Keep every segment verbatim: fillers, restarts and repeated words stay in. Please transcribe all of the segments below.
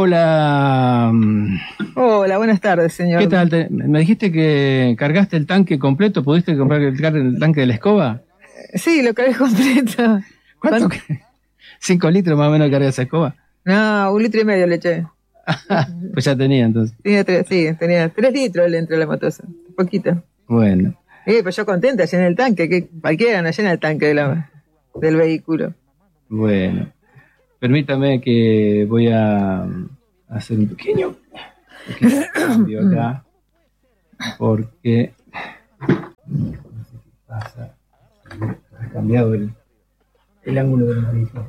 Hola. Hola, buenas tardes, señor. ¿Qué tal? Te- me dijiste que cargaste el tanque completo. ¿Pudiste comprar el, el tanque de la escoba? Sí, lo cargué completo. ¿Cuánto? que- ¿Cinco litros más o menos carga esa escoba? No, un litro y medio le eché. Pues ya tenía entonces. Tenía tres, sí, tenía tres litros dentro de la motosa. Poquito. Bueno, Sí, pues yo contenta, llené el tanque, que cualquiera no llena el tanque de la, del vehículo. bueno. Permítame que voy a hacer un pequeño, pequeño cambio acá. Porque... No sé qué pasa. Ha cambiado el, el ángulo del monitor.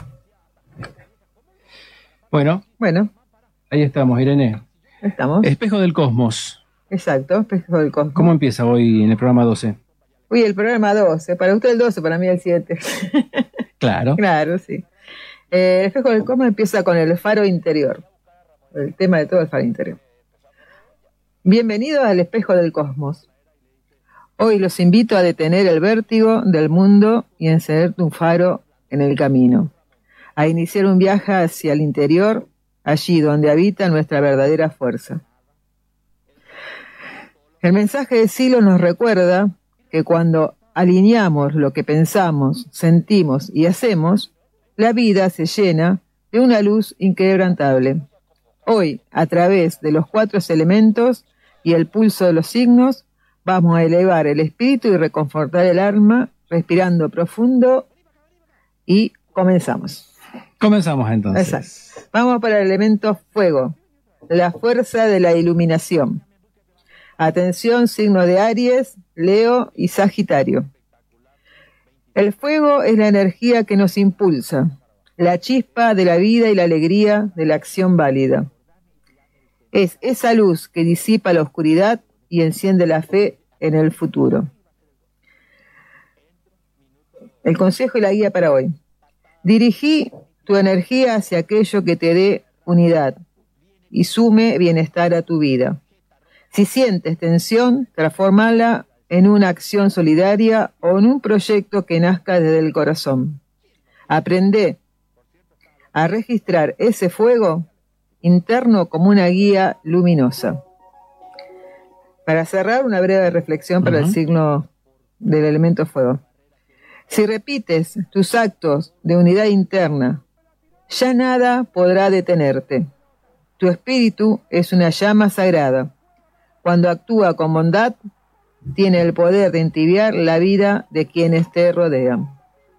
Bueno, Bueno, ahí estamos, Irene. estamos. Espejo del Cosmos. Exacto, espejo del cosmos. ¿Cómo empieza hoy en el programa doce? Uy, el programa doce, para usted el doce, para mí el siete. Claro. Claro, sí. Eh, el espejo del cosmos empieza con el faro interior. El tema de todo el faro interior. Bienvenidos al espejo del cosmos. Hoy los invito a detener el vértigo del mundo y encenderte un faro en el camino. A iniciar un viaje hacia el interior, allí donde habita nuestra verdadera fuerza. El mensaje de Silo nos recuerda que cuando alineamos lo que pensamos, sentimos y hacemos, la vida se llena de una luz inquebrantable. Hoy, a través de los cuatro elementos y el pulso de los signos, vamos a elevar el espíritu y reconfortar el alma, respirando profundo, y comenzamos. Comenzamos entonces. Exacto. Vamos para el elemento fuego, la fuerza de la iluminación. Atención, signo de Aries, Leo y Sagitario. El fuego es la energía que nos impulsa, la chispa de la vida y la alegría de la acción válida. Es esa luz que disipa la oscuridad y enciende la fe en el futuro. El consejo y la guía para hoy. Dirigí tu energía hacia aquello que te dé unidad y sume bienestar a tu vida. Si sientes tensión, transformala en una acción solidaria o en un proyecto que nazca desde el corazón. Aprende a registrar ese fuego interno como una guía luminosa. Para cerrar, una breve reflexión para uh-huh. el signo del elemento fuego. Si repites tus actos de unidad interna, ya nada podrá detenerte. Tu espíritu es una llama sagrada. Cuando actúa con bondad, tiene el poder de entibiar la vida de quienes te rodean.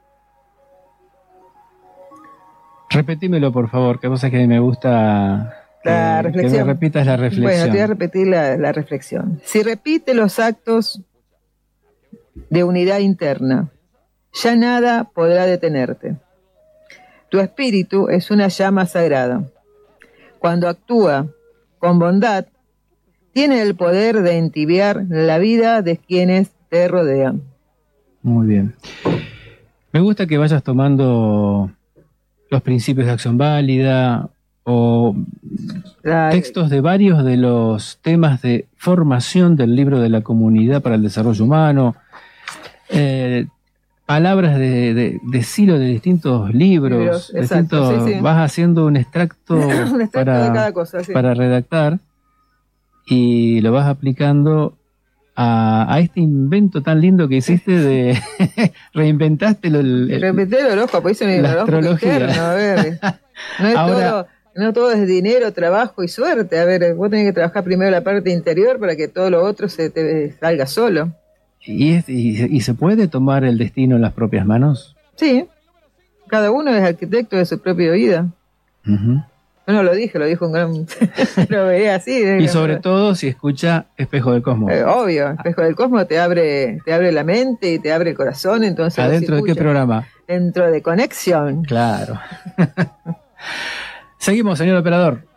Repetímelo, por favor, que cosa que me gusta que, la reflexión. que me repitas la reflexión. Bueno, te voy a repetir la, la reflexión. Si repite los actos de unidad interna, ya nada podrá detenerte. Tu espíritu es una llama sagrada. Cuando actúa con bondad, tiene el poder de entibiar la vida de quienes te rodean. Muy bien. Me gusta que vayas tomando los principios de acción válida o la, textos de varios de los temas de formación del libro de la Comunidad para el Desarrollo Humano, eh, palabras de, de, de Silo de distintos libros, libros, de exacto, distintos, sí, sí. Vas haciendo un extracto, un extracto para, de cada cosa, sí. para redactar y lo vas aplicando a, a este invento tan lindo que hiciste de reinventaste lo, el, Reinventé el horóscopo, hice mi la horóscopo interno, a ver. No es Ahora, todo, no todo es dinero, trabajo y suerte. A ver, vos tenés que trabajar primero la parte interior para que todo lo otro se te salga solo. ¿Y, es, y, ¿Y se puede tomar el destino en las propias manos? Sí, cada uno es arquitecto de su propia vida. Uh-huh. Yo no lo dije, lo dijo un gran... lo veía así. Y sobre gran... todo si escucha Espejo del Cosmos. Eh, obvio, Espejo del Cosmos te abre, te abre la mente y te abre el corazón. Entonces ¿adentro de qué programa? Dentro de Conexión. Claro. Seguimos, señor operador.